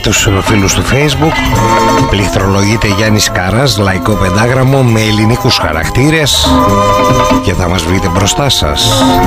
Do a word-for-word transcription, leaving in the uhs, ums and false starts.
τους φίλους του Facebook. Πληκτρολογείτε Γιάννης Κάρας, λαϊκό πεντάγραμμο με ελληνικούς χαρακτήρες και θα μας βρείτε μπροστά σας.